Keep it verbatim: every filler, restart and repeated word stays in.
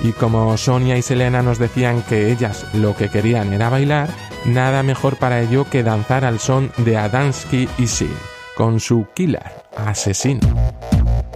Y como Sonia y Selena nos decían que ellas lo que querían era bailar, nada mejor para ello que danzar al son de Adamski y Sil, con su Killer, Asesino.